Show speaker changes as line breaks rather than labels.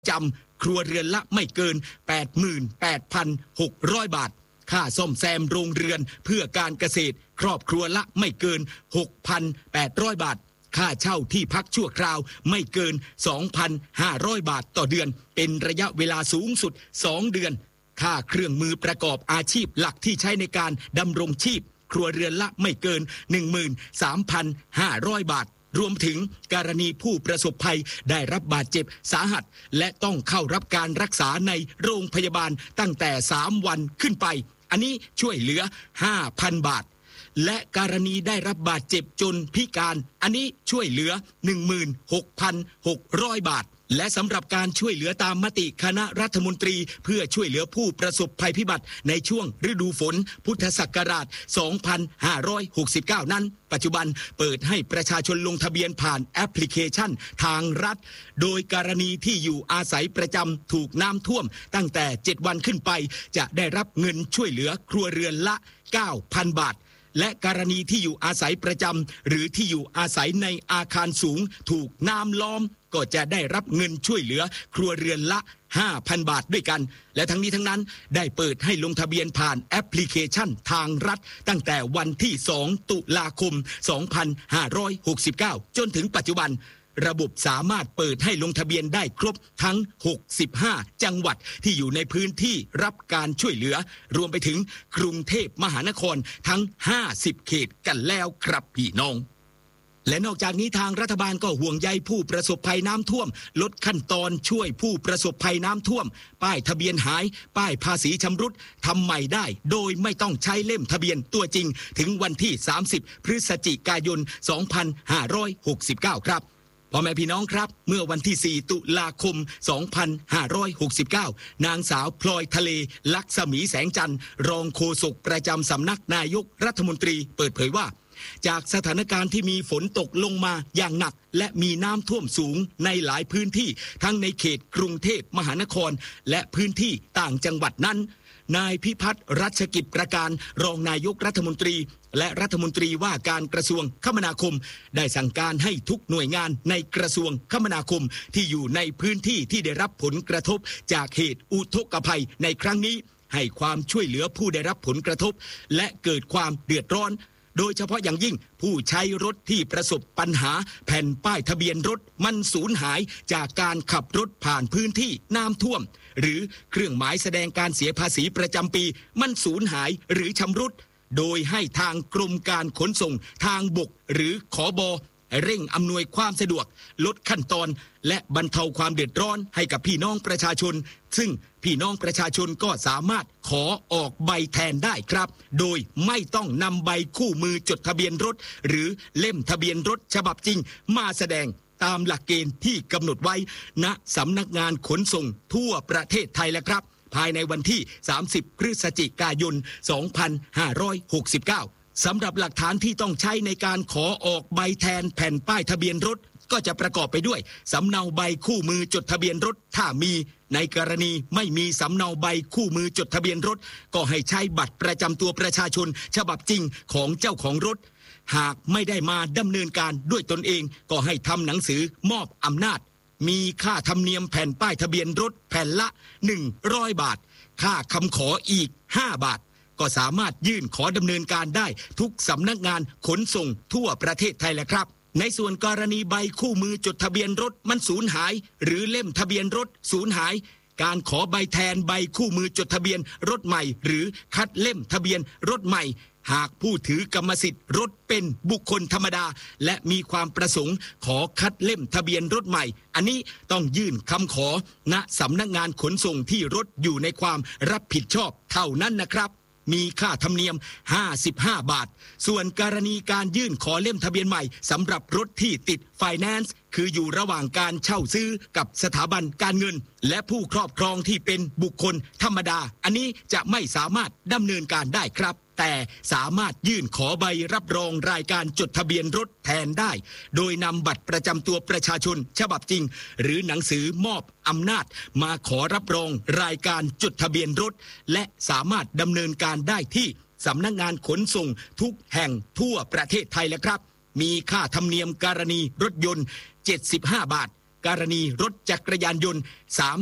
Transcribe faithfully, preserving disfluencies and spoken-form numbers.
จำครัวเรือนละไม่เกิน แปดหมื่นแปดพันหกร้อย บาทค่าซ่อมแซมโรงเรือนเพื่อการเกษตรครอบครัวละไม่เกิน หกพันแปดร้อย บาทค่าเช่าที่พักชั่วคราวไม่เกิน สองพันห้าร้อย บาทต่อเดือนเป็นระยะเวลาสูงสุดสองเดือนค่าเครื่องมือประกอบอาชีพหลักที่ใช้ในการดำรงชีพครัวเรือนละไม่เกิน หนึ่งหมื่นสามพันห้าร้อย บาทรวมถึงกรณีผู้ประสบภัยได้รับบาดเจ็บสาหัสและต้องเข้ารับการรักษาในโรงพยาบาลตั้งแต่สามวันขึ้นไปอันนี้ช่วยเหลือ ห้าพัน บาทและกรณีได้รับบาดเจ็บจนพิการอันนี้ช่วยเหลือ หนึ่งหมื่นหกพันหกร้อย บาทและสำหรับการช่วยเหลือตามมติคณะรัฐมนตรีเพื่อช่วยเหลือผู้ประสบภัยพิบัติในช่วงฤดูฝนพุทธศักราช สองพันห้าร้อยหกสิบเก้า นั้นปัจจุบันเปิดให้ประชาชนลงทะเบียนผ่านแอปพลิเคชันทางรัฐโดยกรณีที่อยู่อาศัยประจำถูกน้ำท่วมตั้งแต่เจ็ดวันขึ้นไปจะได้รับเงินช่วยเหลือครัวเรือนละ เก้าพัน บาทและกรณีที่อยู่อาศัยประจำหรือที่อยู่อาศัยในอาคารสูงถูกน้ำล้อมก็จะได้รับเงินช่วยเหลือครัวเรือนละ ห้าพัน บาทด้วยกันและทั้งนี้ทั้งนั้นได้เปิดให้ลงทะเบียนผ่านแอปพลิเคชันทางรัฐตั้งแต่วันที่สองตุลาคมสองพันห้าร้อยหกสิบเก้าจนถึงปัจจุบันระบบสามารถเปิดให้ลงทะเบียนได้ครบทั้งหกสิบห้าจังหวัดที่อยู่ในพื้นที่รับการช่วยเหลือรวมไปถึงกรุงเทพมหานครทั้งห้าสิบเขตกันแล้วครับพี่น้องและนอกจากนี้ทางรัฐบาลก็ห่วงใยผู้ประสบภัยน้ำท่วมลดขั้นตอนช่วยผู้ประสบภัยน้ำท่วมป้ายทะเบียนหายป้ายภาษีชำรุดทำใหม่ได้โดยไม่ต้องใช้เล่มทะเบียนตัวจริงถึงวันที่สามสิบพฤศจิกายนสองพันห้าร้อยหกสิบเก้าครับพ่อแม่พี่น้องครับเมื่อวันที่สี่ตุลาคมสองพันห้าร้อยหกสิบเก้านางสาวพลอยทะเลลักษมีแสงจันทร์รองโฆษกประจำสำนักนายกรัฐมนตรีเปิดเผยว่าจากสถานการณ์ที่มีฝนตกลงมาอย่างหนักและมีน้ำท่วมสูงในหลายพื้นที่ทั้งในเขตกรุงเทพมหานครและพื้นที่ต่างจังหวัดนั้นนายพิพัฒน์รัชกิจประการรองนายกรัฐมนตรีและรัฐมนตรีว่าการกระทรวงคมนาคมได้สั่งการให้ทุกหน่วยงานในกระทรวงคมนาคมที่อยู่ในพื้นที่ที่ได้รับผลกระทบจากเหตุอุทกภัยในครั้งนี้ให้ความช่วยเหลือผู้ได้รับผลกระทบและเกิดความเดือดร้อนโดยเฉพาะอย่างยิ่งผู้ใช้รถที่ประสบปัญหาแผ่นป้ายทะเบียนรถมันสูญหายจากการขับรถผ่านพื้นที่น้ำท่วมหรือเครื่องหมายแสดงการเสียภาษีประจำปีมันสูญหายหรือชำรุดโดยให้ทางกรมการขนส่งทางบกหรือขบเร่งอำนวยความสะดวกลดขั้นตอนและบรรเทาความเดือดร้อนให้กับพี่น้องประชาชนซึ่งพี่น้องประชาชนก็สามารถขอออกใบแทนได้ครับโดยไม่ต้องนำใบคู่มือจดทะเบียนรถหรือเล่มทะเบียนรถฉบับจริงมาแสดงตามหลักเกณฑ์ที่กำหนดไว้ณสำนักงานขนส่งทั่วประเทศไทยแล้วครับภายในวันที่สามสิบพฤศจิกายนสองพันห้าร้อยหกสิบเก้าสำหรับหลักฐานที่ต้องใช้ในการขอออกใบแทนแผ่นป้ายทะเบียนรถก็จะประกอบไปด้วยสำเนาใบคู่มือจดทะเบียนรถถ้ามีในกรณีไม่มีสำเนาใบคู่มือจดทะเบียนรถก็ให้ใช้บัตรประจำตัวประชาชนฉบับจริงของเจ้าของรถหากไม่ได้มาดำเนินการด้วยตนเองก็ให้ทำหนังสือมอบอำนาจมีค่าธรรมเนียมแผ่นป้ายทะเบียนรถแผ่นละหนึ่งร้อยบาทค่าคำขออีกห้าบาทก็สามารถยื่นขอดำเนินการได้ทุกสำนักงานขนส่งทั่วประเทศไทยแหละครับในส่วนกรณีใบคู่มือจดทะเบียนรถมันสูญหายหรือเล่มทะเบียนรถสูญหายการขอใบแทนใบคู่มือจดทะเบียนรถใหม่หรือคัดเล่มทะเบียนรถใหม่หากผู้ถือกรรมสิทธิ์รถเป็นบุคคลธรรมดาและมีความประสงค์ขอคัดเล่มทะเบียนรถใหม่อันนี้ต้องยื่นคำขอณสำนักงานขนส่งที่รถอยู่ในความรับผิดชอบเท่านั้นนะครับมีค่าธรรมเนียมห้าสิบห้าบาทส่วนกรณีการยื่นขอเล่มทะเบียนใหม่สำหรับรถที่ติดไฟแนนซ์คืออยู่ระหว่างการเช่าซื้อกับสถาบันการเงินและผู้ครอบครองที่เป็นบุคคลธรรมดาอันนี้จะไม่สามารถดำเนินการได้ครับแต่สามารถยื่นขอใบรับรองรายการจดทะเบียนรถแทนได้โดยนำบัตรประจำตัวประชาชนฉบับจริงหรือหนังสือมอบอำนาจมาขอรับรองรายการจดทะเบียนรถและสามารถดำเนินการได้ที่สำนักงานขนส่งทุกแห่งทั่วประเทศไทยแล้วครับมีค่าธรรมเนียมกรณีรถยนต์เจ็ดสิบห้าบาทกรณีรถจักรยานยนต์